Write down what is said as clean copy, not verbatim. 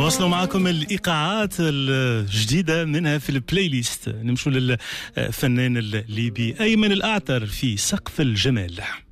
نواصلوا معكم الإيقاعات الجديدة منها في البلاي ليست. نمشوا للفنان الليبي أيمن الأعتر في سقف الجمال.